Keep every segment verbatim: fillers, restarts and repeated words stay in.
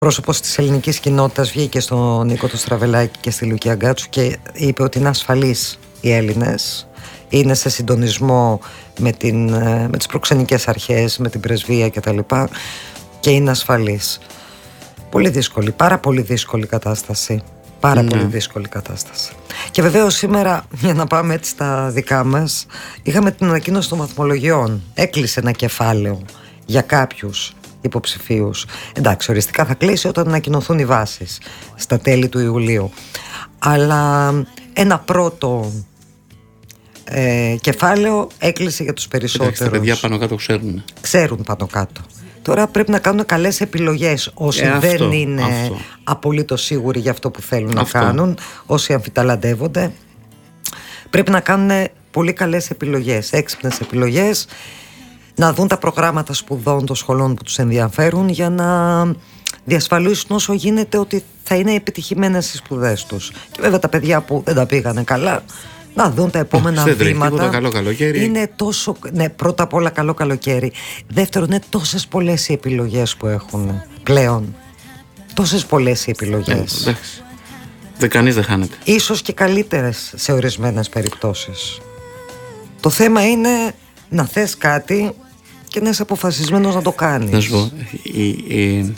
πρόσωπος της ελληνικής κοινότητας βγήκε στον Νίκο το Στραβελάκη και στη Λουκία Γκάτσου και είπε ότι είναι ασφαλείς οι Έλληνες, είναι σε συντονισμό με, την, με τις προξενικές αρχές, με την πρεσβεία κτλ. Και είναι ασφαλείς. Πολύ δύσκολη, πάρα πολύ δύσκολη κατάσταση. Πάρα mm. πολύ δύσκολη κατάσταση. Και βεβαίως σήμερα, για να πάμε έτσι στα δικά μας, είχαμε την ανακοίνωση των βαθμολογιών. Έκλεισε ένα κεφάλαιο για κάποιους υποψηφίους. Εντάξει, οριστικά θα κλείσει όταν ανακοινωθούν οι βάσεις στα τέλη του Ιουλίου. Αλλά ένα πρώτο ε, κεφάλαιο έκλεισε για τους περισσότερους. Εντάξει, τα παιδιά πάνω κάτω ξέρουν. Ξέρουν πάνω κάτω. Τώρα πρέπει να κάνουν καλές επιλογές όσοι ε, δεν αυτό, είναι αυτό. απολύτως σίγουροι για αυτό που θέλουν αυτό. να κάνουν, όσοι αμφιταλαντεύονται. Πρέπει να κάνουν πολύ καλές επιλογές, έξυπνες επιλογές, να δουν τα προγράμματα σπουδών των σχολών που τους ενδιαφέρουν για να διασφαλίσουν όσο γίνεται ότι θα είναι επιτυχημένες οι σπουδές τους. Και βέβαια τα παιδιά που δεν τα πήγανε καλά να δουν τα επόμενα oh, βήματα. Καλό καλοκαίρι. Είναι τόσο. Ναι, πρώτα απ' όλα καλό καλοκαίρι. Δεύτερον, είναι τόσες πολλές οι επιλογές που έχουν πλέον. Τόσες πολλές οι επιλογές. Ε, δεν κανείς δεν χάνεται. Ίσως και καλύτερες σε ορισμένες περιπτώσεις. Το θέμα είναι να θες κάτι και να είσαι αποφασισμένος να το κάνεις. Να σου πω, η, η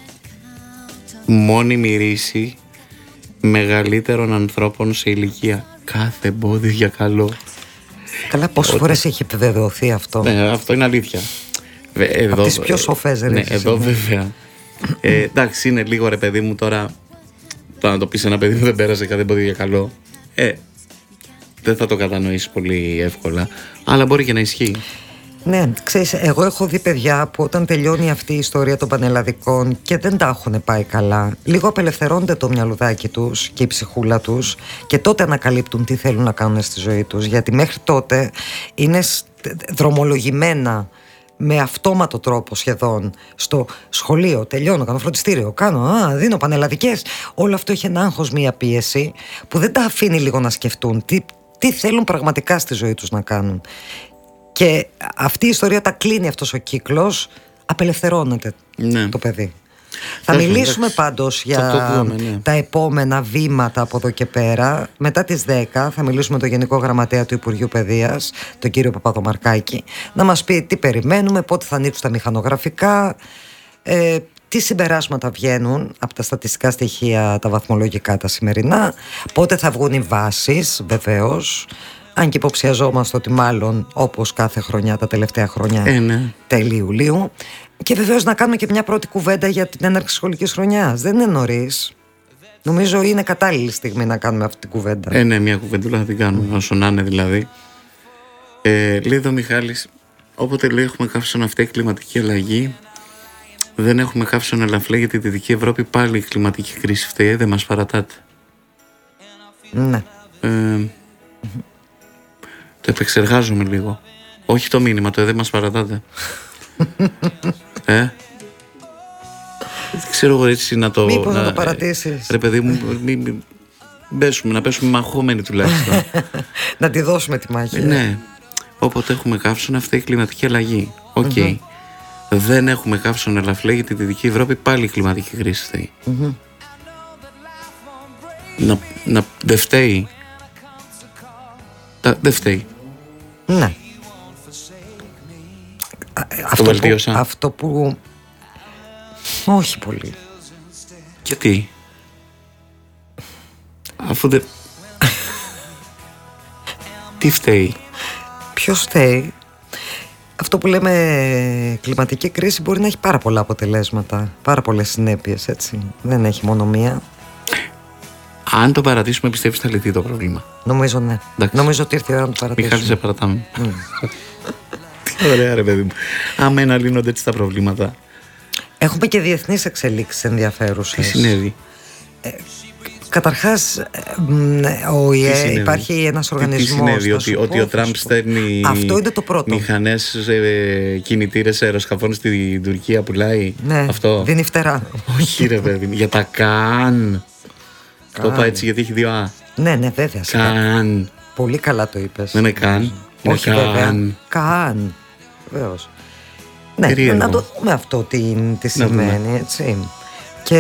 μόνιμη ρίση μεγαλύτερων ανθρώπων σε ηλικία. Κάθε εμπόδιο για καλό. Καλά, πόσες φορές έχει επιβεβαιωθεί αυτό? Ναι, αυτό είναι αλήθεια. Εδώ, από τις πιο σοφές ρίσεις. Ναι, εδώ βέβαια. ε, εντάξει, είναι λίγο ρε παιδί μου τώρα. Το να το πεις ένα παιδί μου δεν πέρασε κάθε εμπόδιο για καλό. Ε, δεν θα το κατανοήσεις πολύ εύκολα. Αλλά μπορεί και να ισχύει. Ναι, ξέρεις, εγώ έχω δει παιδιά που όταν τελειώνει αυτή η ιστορία των πανελλαδικών και δεν τα έχουν πάει καλά, λίγο απελευθερώνεται το μυαλουδάκι τους και η ψυχούλα τους και τότε ανακαλύπτουν τι θέλουν να κάνουν στη ζωή τους. Γιατί μέχρι τότε είναι δρομολογημένα με αυτόματο τρόπο σχεδόν στο σχολείο, τελειώνω, κάνω φροντιστήριο, κάνω, α, δίνω πανελλαδικές. Όλο αυτό έχει ένα άγχος, μία πίεση που δεν τα αφήνει λίγο να σκεφτούν τι, τι θέλουν πραγματικά στη ζωή τους να κάνουν. Και αυτή η ιστορία τα κλείνει αυτός ο κύκλος, απελευθερώνεται ναι. το παιδί. Θα Έχει, μιλήσουμε εντάξει. πάντως για δούμε, ναι. τα επόμενα βήματα από εδώ και πέρα. Μετά τις δέκα θα μιλήσουμε με τον Γενικό Γραμματέα του Υπουργείου Παιδείας, τον κύριο Παπαδομαρκάκη, να μας πει τι περιμένουμε, πότε θα ανοίξουν τα μηχανογραφικά, ε, τι συμπεράσματα βγαίνουν από τα στατιστικά στοιχεία, τα βαθμολογικά τα σημερινά, πότε θα βγουν οι βάσεις βεβαίως. Αν και υποψιαζόμαστε ότι μάλλον όπως κάθε χρονιά τα τελευταία χρόνια ε, ναι. τέλη Ιουλίου. Και βεβαίως να κάνουμε και μια πρώτη κουβέντα για την έναρξη σχολικής χρονιάς. Δεν είναι νωρίς. Νομίζω είναι κατάλληλη στιγμή να κάνουμε αυτή την κουβέντα. Ε, ναι, μια κουβέντουλα θα την κάνουμε, mm. όσο να είναι δηλαδή. Ε, λέει εδώ Μιχάλης, όποτε λέει έχουμε καύσωνα αυτή η κλιματική αλλαγή, δεν έχουμε καύσωνα ελαφλέ γιατί τη Δυτική Ευρώπη πάλι η κλιματική κρίση φταίει, δεν μας παρατάτε. Ναι. Ε, mm-hmm. Το επεξεργάζομαι λίγο. Όχι το μήνυμα, το ε, δεν μας παρατάτε. ε? Δεν ξέρω εγώ έτσι να το... Μήπως να, να το παρατήσεις. Ρε παιδί μου, μη, μη, μπέσουμε, να πέσουμε μαχόμενοι τουλάχιστον. Να τη δώσουμε τη μάχη. Ε, ναι. Όποτε έχουμε καύσωνα αυτή η κλιματική αλλαγή. Οκ. Okay. Mm-hmm. Δεν έχουμε καύσωνα ελαφλέ γιατί τη Δυτική Ευρώπη πάλι η κλιματική κρίση φταίει. Mm-hmm. Να, να δεν φταίει. Δεν φταίει. Ναι. Αυτό το που, αυτό που... Όχι πολύ. Γιατί? Αφού δεν... Τι φταίει? Ποιος φταίει? Αυτό που λέμε κλιματική κρίση μπορεί να έχει πάρα πολλά αποτελέσματα, πάρα πολλές συνέπειες, έτσι. Δεν έχει μόνο μία. Αν το παρατήσουμε, πιστεύεις θα λυθεί το πρόβλημα? Νομίζω ναι. Εντάξει. Νομίζω ότι ήρθε η ώρα να το παρατήσουμε. Μιχάλη, σε παρατάμε. Mm. Ωραία ρε παιδί μου. Αμένα λύνονται έτσι τα προβλήματα. Έχουμε και διεθνείς εξελίξεις ενδιαφέρουσες. Τι συνέβη? Ε, καταρχάς ο ΙΕ υπάρχει ένας οργανισμός. Τι συνέβη? Ότι, ότι ο Τραμπ στέλνει αυτό είναι το πρώτο. Μηχανές ε, κινητήρες αεροσκαφών στην Τουρκία, πουλάει. Ναι, αυτό. δίνει φτερά. Όχι ρε παιδί μου. Για τα καν. Το είπα έτσι γιατί έχει δύο α. Ναι, ναι, βέβαια. Καν. Πολύ καλά το είπες. Δεν είναι καν. Όχι βέβαια. Καν. Βεβαίως. Ναι, να το δούμε αυτό τι, τι σημαίνει, έτσι.